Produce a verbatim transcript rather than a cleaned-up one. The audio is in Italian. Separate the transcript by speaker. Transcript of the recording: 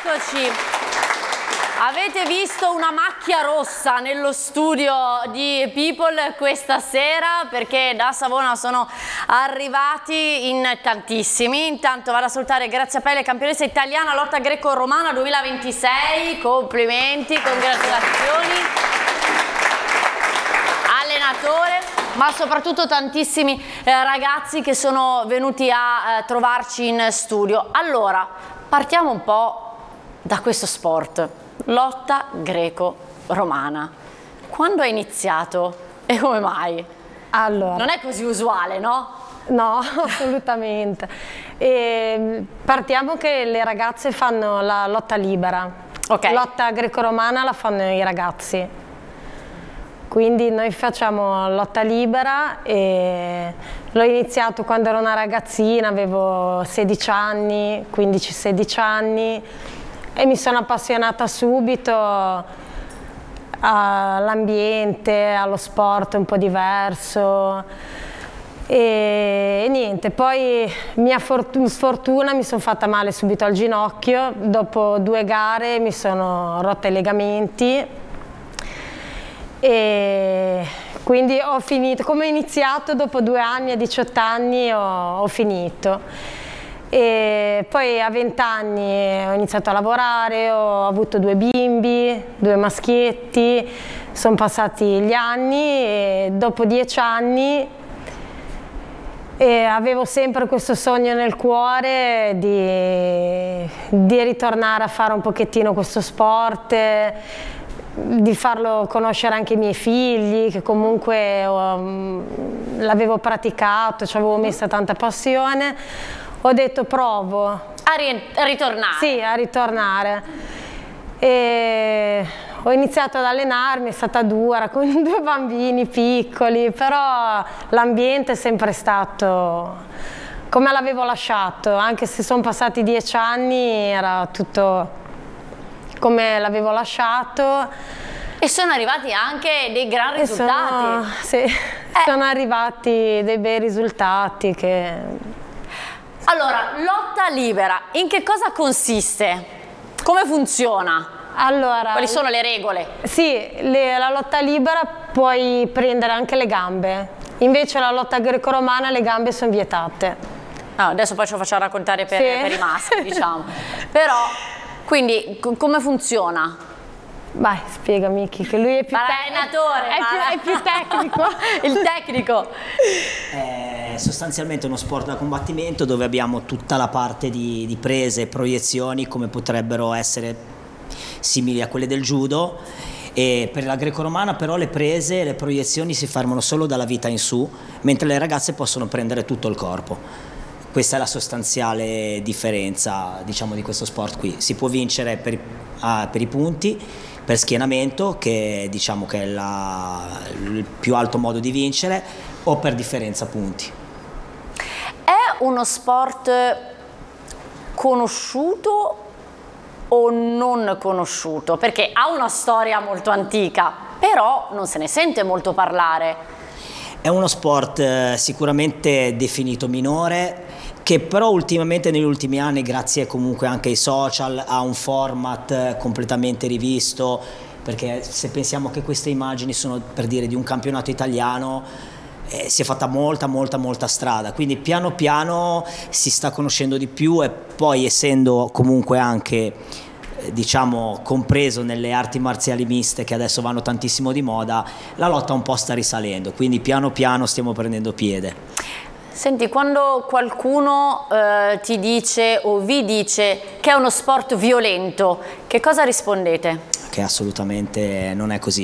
Speaker 1: Eccoci. Avete visto una macchia rossa nello studio di People questa sera, perché da Savona sono arrivati in tantissimi. Intanto vado a salutare Grazia Pelle, campionessa italiana lotta greco-romana duemilaventisei. Complimenti, congratulazioni. Allenatore, ma soprattutto tantissimi eh, ragazzi che sono venuti a eh, trovarci in studio. Allora, partiamo un po' da questo sport, lotta greco-romana. Quando è iniziato e come mai?
Speaker 2: Allora,
Speaker 1: non è così usuale, no?
Speaker 2: No, assolutamente. E partiamo che le ragazze fanno la lotta libera.
Speaker 1: Okay.
Speaker 2: Lotta greco-romana la fanno i ragazzi. Quindi noi facciamo lotta libera e l'ho iniziato quando ero una ragazzina, avevo sedici anni, quindici sedici anni, e mi sono appassionata subito all'ambiente, allo sport un po' diverso e, e niente, poi mia sfortuna mi sono fatta male subito al ginocchio, dopo due gare mi sono rotta i legamenti e quindi ho finito, come ho iniziato dopo due anni a diciotto anni ho, ho finito. E poi a venti anni ho iniziato a lavorare, ho avuto due bimbi, due maschietti, sono passati gli anni e dopo dieci anni e avevo sempre questo sogno nel cuore di, di ritornare a fare un pochettino questo sport, di farlo conoscere anche ai miei figli, che comunque l'avevo praticato, ci avevo messo tanta passione. Ho detto provo.
Speaker 1: A, ri a ritornare?
Speaker 2: Sì, a ritornare. E ho iniziato ad allenarmi, è stata dura, con due bambini piccoli, però l'ambiente è sempre stato come l'avevo lasciato, anche se sono passati dieci anni, era tutto come l'avevo lasciato.
Speaker 1: E sono arrivati anche dei gran risultati.
Speaker 2: Sono, sì, eh. sono arrivati dei bei risultati che...
Speaker 1: Allora, lotta libera, in che cosa consiste? Come funziona?
Speaker 2: Allora,
Speaker 1: quali sono le regole?
Speaker 2: Sì, le, la lotta libera puoi prendere anche le gambe, invece la lotta greco-romana le gambe sono vietate.
Speaker 1: No, adesso poi ce lo facciamo raccontare per,
Speaker 2: sì.
Speaker 1: per i maschi, diciamo. Però, quindi, come funziona?
Speaker 2: Vai, spiegami Miki, che lui è più,
Speaker 1: allenatore,
Speaker 2: è più, è più tecnico.
Speaker 1: Il tecnico.
Speaker 3: È sostanzialmente uno sport da combattimento dove abbiamo tutta la parte di, di prese e proiezioni, come potrebbero essere simili a quelle del judo, e per la greco-romana però le prese e le proiezioni si fermano solo dalla vita in su, mentre le ragazze possono prendere tutto il corpo. Questa è la sostanziale differenza, diciamo, di questo sport qui. Si può vincere per, ah, per i punti, per schienamento, che diciamo che è la, il più alto modo di vincere, o per differenza punti.
Speaker 1: È uno sport conosciuto o non conosciuto? Perché ha una storia molto antica, però non se ne sente molto parlare.
Speaker 3: È uno sport eh, sicuramente definito minore, che però ultimamente negli ultimi anni, grazie comunque anche ai social, ha un format completamente rivisto, perché se pensiamo che queste immagini sono, per dire, di un campionato italiano, eh, si è fatta molta molta molta strada, quindi piano piano si sta conoscendo di più, e poi essendo comunque anche eh, diciamo compreso nelle arti marziali miste che adesso vanno tantissimo di moda, la lotta un po' sta risalendo, quindi piano piano stiamo prendendo piede.
Speaker 1: Senti, quando qualcuno eh, ti dice o vi dice che è uno sport violento, che cosa rispondete?
Speaker 3: Che assolutamente non è così.